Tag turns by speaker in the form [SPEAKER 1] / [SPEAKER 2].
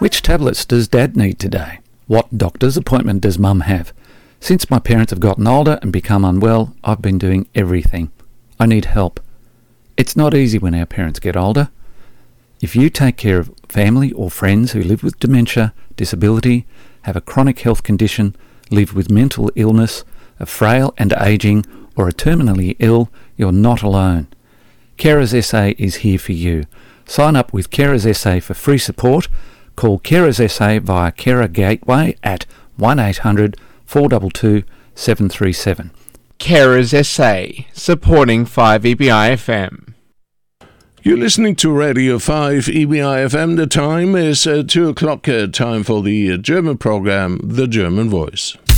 [SPEAKER 1] Which tablets does Dad need today? What doctor's appointment does Mum have? Since my parents have gotten older and become unwell, I've been doing everything. I need help. It's not easy when our parents get older. If you take care of family or friends who live with dementia, disability, have a chronic health condition, live with mental illness, are frail and ageing, or are terminally ill, you're not alone. Carers SA is here for you. Sign up with Carers SA for free support. Call Carers SA via Carer Gateway at 1800 422 737.
[SPEAKER 2] Carers SA, supporting 5EBI FM.
[SPEAKER 3] You're listening to Radio 5 EBI FM. The time is 2 o'clock, time for the German program, The German Voice.